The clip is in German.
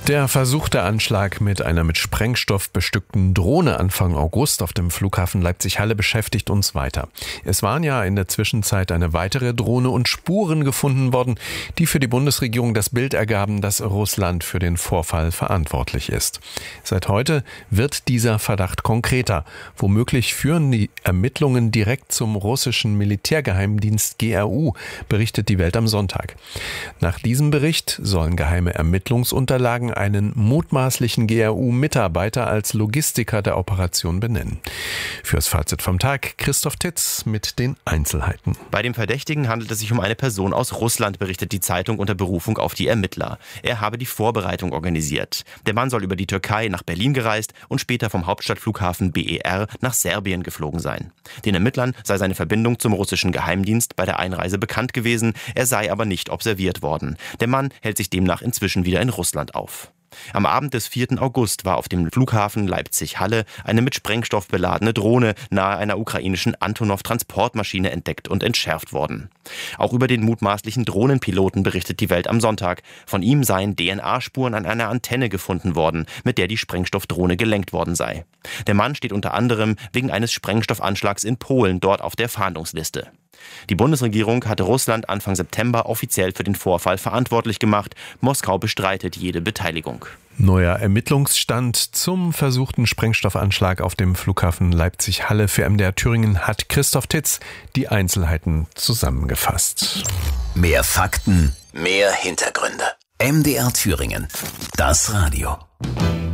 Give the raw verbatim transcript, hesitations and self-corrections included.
Der versuchte Anschlag mit einer mit Sprengstoff bestückten Drohne Anfang August auf dem Flughafen Leipzig-Halle beschäftigt uns weiter. Es waren ja in der Zwischenzeit eine weitere Drohne und Spuren gefunden worden, die für die Bundesregierung das Bild ergaben, dass Russland für den Vorfall verantwortlich ist. Seit heute wird dieser Verdacht konkreter. Womöglich führen die Ermittlungen direkt zum russischen Militärgeheimdienst G R U, berichtet die Welt am Sonntag. Nach diesem Bericht sollen geheime Ermittlungsunterlagen einen mutmaßlichen G R U-Mitarbeiter als Logistiker der Operation benennen. Fürs Fazit vom Tag Christoph Titz mit den Einzelheiten. Bei dem Verdächtigen handelt es sich um eine Person aus Russland, berichtet die Zeitung unter Berufung auf die Ermittler. Er habe die Vorbereitung organisiert. Der Mann soll über die Türkei nach Berlin gereist und später vom Hauptstadtflughafen B E R nach Serbien geflogen sein. Den Ermittlern sei seine Verbindung zum russischen Geheimdienst bei der Einreise bekannt gewesen, er sei aber nicht observiert worden. Der Mann hält sich demnach inzwischen wieder in Russland auf. Am Abend des vierten August war auf dem Flughafen Leipzig-Halle eine mit Sprengstoff beladene Drohne nahe einer ukrainischen Antonov-Transportmaschine entdeckt und entschärft worden. Auch über den mutmaßlichen Drohnenpiloten berichtet die Welt am Sonntag. Von ihm seien D N A-Spuren an einer Antenne gefunden worden, mit der die Sprengstoffdrohne gelenkt worden sei. Der Mann steht unter anderem wegen eines Sprengstoffanschlags in Polen dort auf der Fahndungsliste. Die Bundesregierung hatte Russland Anfang September offiziell für den Vorfall verantwortlich gemacht. Moskau bestreitet jede Beteiligung. Neuer Ermittlungsstand zum versuchten Sprengstoffanschlag auf dem Flughafen Leipzig-Halle für M D R Thüringen hat Christoph Titz die Einzelheiten zusammengefasst. Mehr Fakten, mehr Hintergründe. M D R Thüringen, das Radio.